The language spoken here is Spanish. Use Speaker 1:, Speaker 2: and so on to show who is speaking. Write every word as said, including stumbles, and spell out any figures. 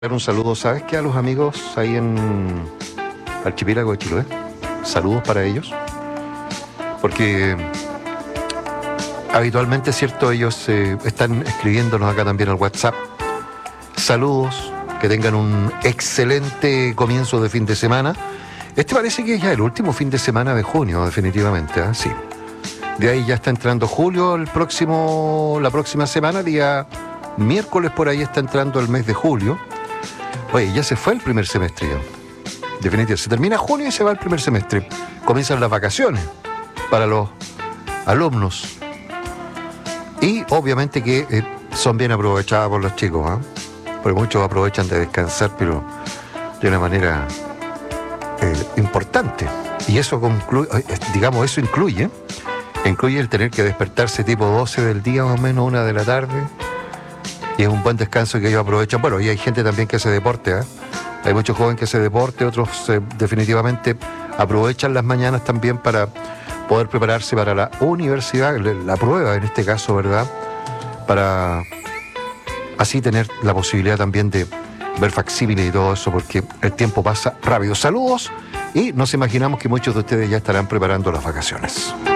Speaker 1: Un saludo, ¿sabes qué? A los amigos ahí en Archipiélago de Chiloé. Saludos para ellos. Porque habitualmente, ¿cierto? Ellos eh, están escribiéndonos acá también al WhatsApp. Saludos, que tengan un excelente comienzo de fin de semana. Este parece que es ya el último fin de semana de junio, definitivamente, ¿eh? Sí. De ahí ya está entrando julio, el próximo, la próxima semana, día miércoles por ahí está entrando el mes de julio. Oye, ya se fue el primer semestre ya. Definitivamente, se termina junio y se va el primer semestre. Comienzan las vacaciones para los alumnos. Y obviamente que eh, son bien aprovechadas por los chicos, ¿eh? Porque muchos aprovechan de descansar, pero de una manera eh, importante. Y eso concluye, eh, digamos, eso incluye, incluye el tener que despertarse tipo doce del día, más o menos una de la tarde. Y es un buen descanso que ellos aprovechan. Bueno, y hay gente también que hace deporte, ¿eh? Hay muchos jóvenes que hacen deporte, otros eh, definitivamente aprovechan las mañanas también para poder prepararse para la universidad, la prueba en este caso, ¿verdad? Para así tener la posibilidad también de ver facsímiles y todo eso, porque el tiempo pasa rápido. Saludos y nos imaginamos que muchos de ustedes ya estarán preparando las vacaciones.